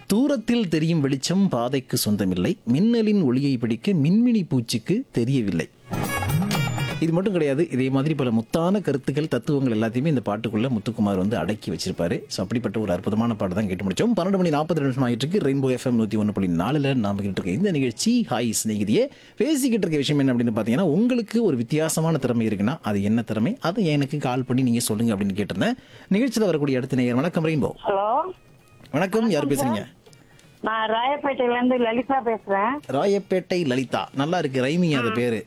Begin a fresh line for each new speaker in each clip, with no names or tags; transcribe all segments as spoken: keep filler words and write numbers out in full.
தூரத்தில் தெரியும் வெளிச்சம் பாதைக்கு சொந்தமில்லை, மின்னலின் ஒளியை பிடிக்க மின்மினி பூச்சிக்கு தெரியவில்லை. இது மட்டும் கிடையாது, இதே மாதிரி பல முத்தான கருத்துக்கள் தத்துவங்கள் எல்லாத்தையுமே இந்த பாட்டுக்குள்ள முத்துக்குமார் வந்து அடக்கி வச்சிருப்பாரு. ஸோ அப்படிப்பட்ட ஒரு அற்புதமான பாட்டு தான் கேட்டு முடிச்சோம். பன்னெண்டு மணி நாற்பத்தி ரெண்டு நிமிஷம் ஆகிட்டு இருக்கு. ரெயின்போ எஃப்எம் நூற்றி ஒன்று புள்ளி நாலுல நாம கிட்ட இருக்க இந்த நிகழ்ச்சி ஹாய் சிநேகிதியே. பேசிக்கிட்டு இருக்க விஷயம் என்ன அப்படின்னு பார்த்தீங்கன்னா, உங்களுக்கு ஒரு வித்தியாசமான திறமை இருக்குன்னா அது என்ன திறமை, அதை எனக்கு கால் பண்ணி நீங்க சொல்லுங்க அப்படின்னு கேட்டிருந்தேன். நிகழ்ச்சியில் வரக்கூடிய அடுத்த நேயர் வணக்கம் ரெயின்போ.
ஹலோ
வணக்கம், யார் பேசுறீங்க?
நான் ராயப்பேட்டையில இருந்து லலிதா பேசுறேன்.
ராயப்பேட்டை லலிதா, நல்லா இருக்கு ரைமிங் அது பேரு.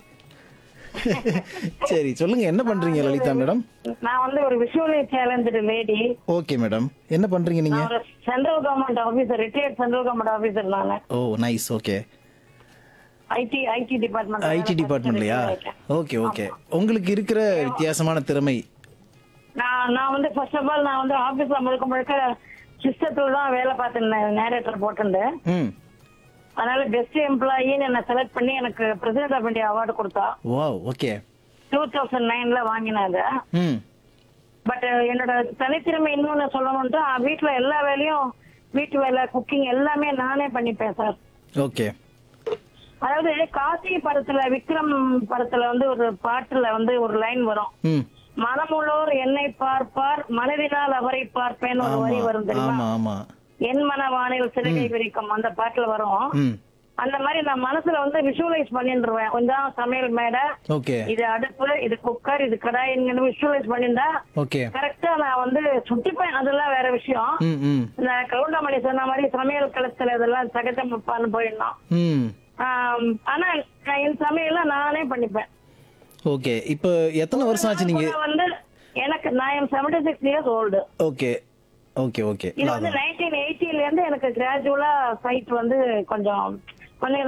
சரி சொல்லுங்க, என்ன பண்றீங்க லலிதா மேடம்?
நான் வந்து ஒரு visually challenge lady.
Okay madam, என்ன பண்றீங்க நீங்க?
ஒரு central government officer, retired central government officer நானு.
ஓ nice, okay.
ID IT department.
ID டிபார்ட்மெண்ட்லயா? Okay okay. உங்களுக்கு இருக்கிற வித்தியாசமான திறமை?
நான் நான் வந்து ஃபர்ஸ்ட் ஆஃப் ஆல் நான் வந்து ஆபீஸ்ல முழுக்க முழுக்க சிஸ்டத்துல தான் வேலை பார்த்திருந்தேன், நேரேட்டர் போட்டிருந்தேன்.
ம்.
அதனால பெஸ்ட் எம்ப்ளாயின்னு என்ன செலக்ட் பண்ணி எனக்கு பிரசிடென்ட் ஆஃப் இந்தியா அவார்டு கொடுத்தா.
Wow, okay.
டூ தௌசண்ட் நைன்ல வாங்கினாங்க.
ம்.
பட் என்னோட தனித்திறமை இன்னொன்னு சொல்லணும்ட்டு, வீட்டுல எல்லா வேலையும், வீட்டு வேலை, குக்கிங் எல்லாமே நானே பண்ணிப்பேன் சார்.
ஓகே.
அதாவது காசி படத்துல, விக்ரம் படத்துல வந்து ஒரு பாட்டுல வந்து ஒரு லைன் வரும்.
ம்.
மனமுள்ளோர் என்னை பார்ப்பார், மனதினால் அவரை பார்ப்பேன்னு ஒரு வரி வரும் தெரியுமா?
ஆமா ஆமா.
என் மனவானில் சிறுகை விரிக்கும் அந்த பாட்டுல வரும்.
ம்.
அந்த மாதிரி நான் மனசுல வந்து விஷுவலைஸ் பண்ணிடுவேன். கொஞ்சம் சமையல் மேடை,
ஓகே.
இது அடுப்பு, இது குக்கர், இது கடாய், விஷுவலைஸ் பண்ணிருந்தா
ஓகே.
கரெக்டா நான் வந்து சுட்டிப்பேன். அதெல்லாம் வேற விஷயம்.
ம் ம்.
இந்த கவுண்டமணி சொன்ன மாதிரி சமையல் களத்துல இதெல்லாம் சகஜமான்னு போயிடணும்.
ம்.
ஆம், ஆனா நான் என் சமையல நானே பண்ணிப்பேன்.
ஓகே. இப்போ எத்தனை வருஷம் ஆச்சு நீங்க?
இப்ப வந்து எனக்கு நான் seventy six years old.
Okay okay okay.
இது வந்து நைன்டீன் எயிட்டில இருந்து எனக்கு கிராஜுவலா சைட் வந்து கொஞ்சம் கொஞ்சம்